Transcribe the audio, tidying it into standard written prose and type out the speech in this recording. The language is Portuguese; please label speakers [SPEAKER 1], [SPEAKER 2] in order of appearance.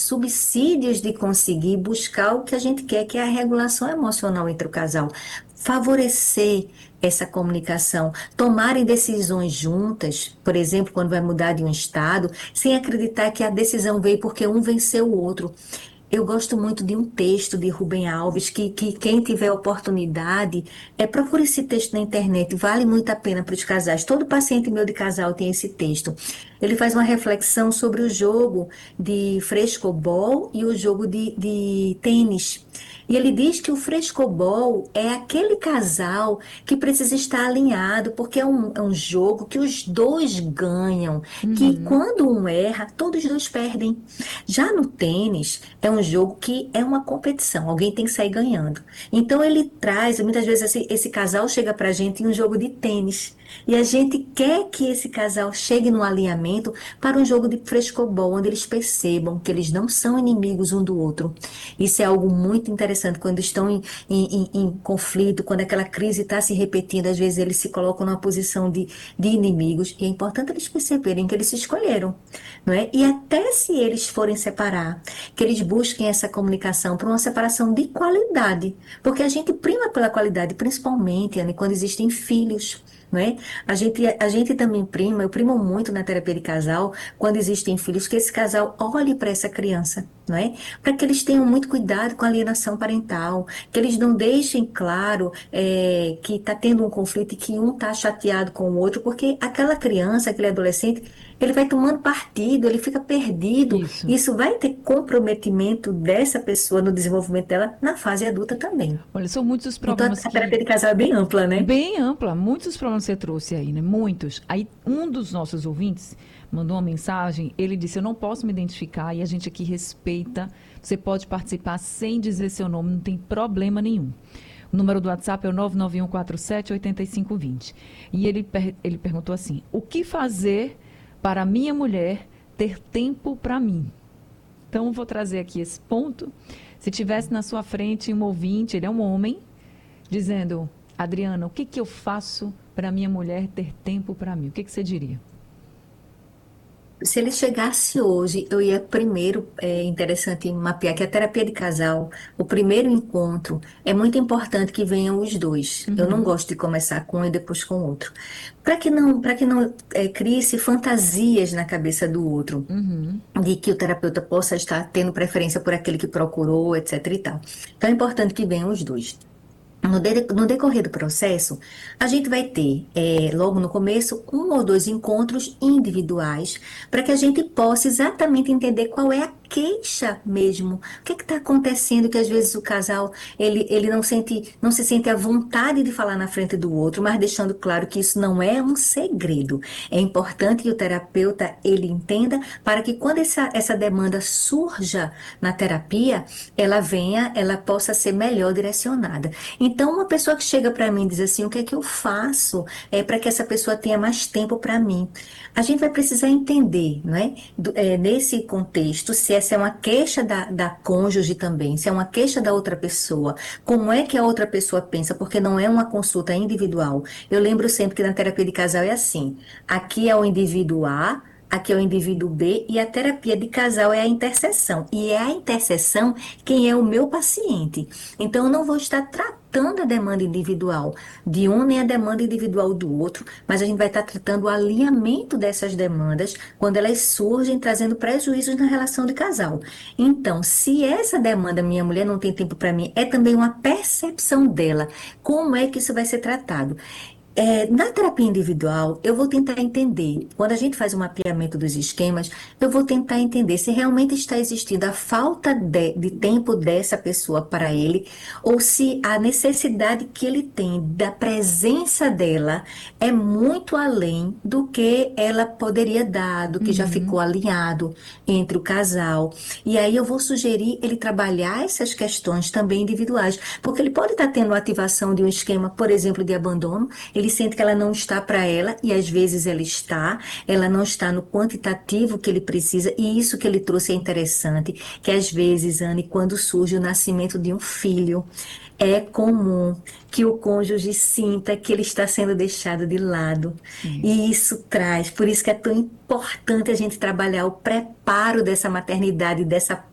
[SPEAKER 1] subsídios de conseguir buscar o que a gente quer, que é a regulação emocional entre o casal. Favorecer essa comunicação, tomarem decisões juntas, por exemplo, quando vai mudar de um estado, sem acreditar que a decisão veio porque um venceu o outro. Eu gosto muito de um texto de Rubem Alves, que quem tiver oportunidade, procure esse texto na internet, vale muito a pena para os casais. Todo paciente meu de casal tem esse texto. Ele faz uma reflexão sobre o jogo de frescobol e o jogo de tênis. E ele diz que o frescobol é aquele casal que precisa estar alinhado, porque é um jogo que os dois ganham, que
[SPEAKER 2] Uhum.
[SPEAKER 1] quando um erra, todos os dois perdem. Já no tênis, é um jogo que é uma competição, alguém tem que sair ganhando. Então ele traz, muitas vezes esse casal chega pra gente em um jogo de tênis. E a gente quer que esse casal chegue no alinhamento para um jogo de frescobol, onde eles percebam que eles não são inimigos um do outro. Isso é algo muito interessante quando estão em conflito, quando aquela crise está se repetindo, às vezes eles se colocam numa posição de inimigos, e é importante eles perceberem que eles se escolheram, não é? E até se eles forem separar, que eles busquem essa comunicação para uma separação de qualidade, porque a gente prima pela qualidade, principalmente, Anne, quando existem filhos. Não é? A gente também prima, eu primo muito na terapia de casal, quando existem filhos, que esse casal olhe para essa criança, não é? Para que eles tenham muito cuidado com a alienação parental, que eles não deixem claro que está tendo um conflito e que um está chateado com o outro, porque aquela criança, aquele adolescente, ele vai tomando partido, ele fica perdido.
[SPEAKER 2] Isso.
[SPEAKER 1] Isso vai ter comprometimento dessa pessoa no desenvolvimento dela na fase adulta também.
[SPEAKER 2] Olha, são muitos os
[SPEAKER 1] Então,
[SPEAKER 2] problemas
[SPEAKER 1] a terapia
[SPEAKER 2] que
[SPEAKER 1] de casal é bem ampla, né?
[SPEAKER 2] bem ampla, muitos problemas que você trouxe aí, né? Muitos. Aí um dos nossos ouvintes mandou uma mensagem, ele disse: "Eu não posso me identificar e a gente aqui respeita. Você pode participar sem dizer seu nome, não tem problema nenhum." O número do WhatsApp é o 991478520. E ele perguntou assim: "O que fazer para minha mulher ter tempo para mim?" Então, vou trazer aqui esse ponto. Se tivesse na sua frente um ouvinte, ele é um homem, dizendo: "Adriana, o que que eu faço para minha mulher ter tempo para mim?" O que que você diria?
[SPEAKER 1] Se ele chegasse hoje, eu ia primeiro, é interessante mapear que a terapia de casal, o primeiro encontro, é muito importante que venham os dois. Eu não
[SPEAKER 2] Uhum,
[SPEAKER 1] gosto de começar com um e depois com o outro. Para que não crie-se fantasias na cabeça do outro,
[SPEAKER 2] uhum,
[SPEAKER 1] de que o terapeuta possa estar tendo preferência por aquele que procurou, etc e tal. Então é importante que venham os dois. No decorrer do processo, a gente vai ter, logo no começo, um ou dois encontros individuais para que a gente possa exatamente entender qual é a queixa mesmo. O que está acontecendo que às vezes o casal ele não se sente à vontade de falar na frente do outro, mas deixando claro que isso não é um segredo. É importante que o terapeuta ele entenda para que quando essa demanda surja na terapia, ela possa ser melhor direcionada. Então, uma pessoa que chega para mim e diz assim, o que é que eu faço para que essa pessoa tenha mais tempo para mim? A gente vai precisar entender, não é? Nesse contexto, se essa é uma queixa da cônjuge também, se é uma queixa da outra pessoa, como é que a outra pessoa pensa, porque não é uma consulta individual. Eu lembro sempre que na terapia de casal é assim, aqui é o indivíduo A, aqui é o indivíduo B e a terapia de casal é a interseção. E é a interseção quem é o meu paciente. Então, eu não vou estar tratando a demanda individual de um nem a demanda individual do outro, mas a gente vai estar tratando o alinhamento dessas demandas quando elas surgem, trazendo prejuízos na relação de casal. Então, se essa demanda, minha mulher não tem tempo para mim, é também uma percepção dela. Como é que isso vai ser tratado? Na terapia individual, eu vou tentar entender, quando a gente faz o mapeamento dos esquemas, eu vou tentar entender se realmente está existindo a falta de tempo dessa pessoa para ele, ou se a necessidade que ele tem da presença dela é muito além do que ela poderia dar, do que já
[SPEAKER 2] uhum.
[SPEAKER 1] ficou alinhado entre o casal. E aí eu vou sugerir ele trabalhar essas questões também individuais, porque ele pode estar tendo ativação de um esquema, por exemplo, de abandono. Ele sente que ela não está para ela, e às vezes ela não está no quantitativo que ele precisa, e isso que ele trouxe é interessante, que às vezes, Anne, quando surge o nascimento de um filho, é comum que o cônjuge sinta que ele está sendo deixado de lado.
[SPEAKER 2] Sim.
[SPEAKER 1] E isso traz, por isso que é tão importante a gente trabalhar o preparo dessa maternidade, dessa